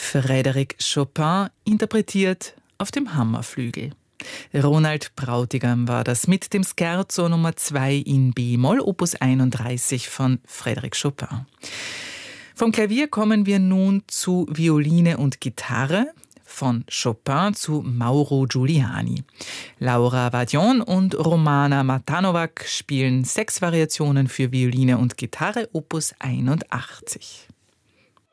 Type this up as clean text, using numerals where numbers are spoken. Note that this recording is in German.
Frédéric Chopin interpretiert auf dem Hammerflügel. Ronald Brautigam war das mit dem Scherzo Nummer 2 in B-Moll, Opus 31 von Frédéric Chopin. Vom Klavier kommen wir nun zu Violine und Gitarre, von Chopin zu Mauro Giuliani. Laura Vadion und Romana Matanovac spielen 6 Variationen für Violine und Gitarre, Opus 81.